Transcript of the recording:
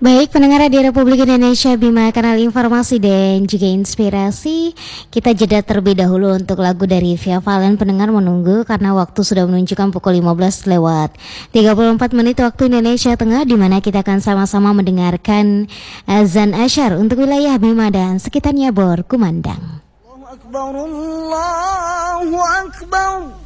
Baik pendengar di Republik Indonesia, Bima Kanal Informasi dan juga Inspirasi. Kita jeda terlebih dahulu untuk lagu dari Via Valen. Pendengar menunggu karena waktu sudah menunjukkan pukul 15 lewat 34 menit waktu Indonesia Tengah, di mana kita akan sama-sama mendengarkan azan asyar untuk wilayah Bima dan sekitarnya berkumandang. Allahu Akbar, Allahu Akbar.